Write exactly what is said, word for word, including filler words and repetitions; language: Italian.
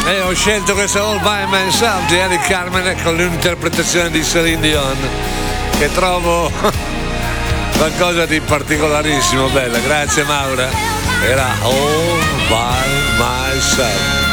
E ho scelto questa All By Myself di Eric Carmen con l'interpretazione di Celine Dion, che trovo qualcosa di particolarissimo, bella. Grazie Maura. Era All By Myself.